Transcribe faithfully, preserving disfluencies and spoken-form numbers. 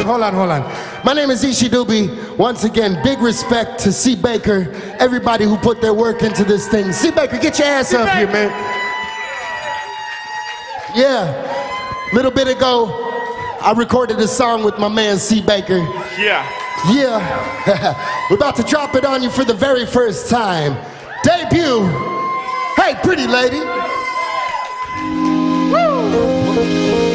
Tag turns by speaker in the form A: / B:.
A: hold on, hold on. My name is Ishi Doobie. Once again, big respect to C. Baker, everybody who put their work into this thing. C. Baker, get your ass up here, man. Yeah, a little bit ago, I recorded a song with my man C. Baker.
B: Yeah.
A: Yeah. We're about to drop it on you for the very first time. Debut. Hey, pretty lady. Woo!